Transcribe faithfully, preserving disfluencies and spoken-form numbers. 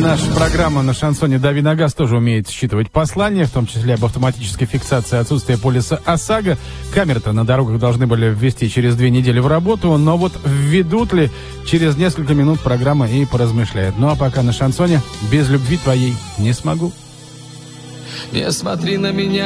наша программа на шансоне «Дави на газ» тоже умеет считывать послания, в том числе об автоматической фиксации отсутствия полиса ОСАГО. Камеры-то на дорогах должны были ввести через две недели в работу, но вот введут ли, через несколько минут программа и поразмышляет. Ну а пока на шансоне «Без любви твоей не смогу». Не смотри на меня.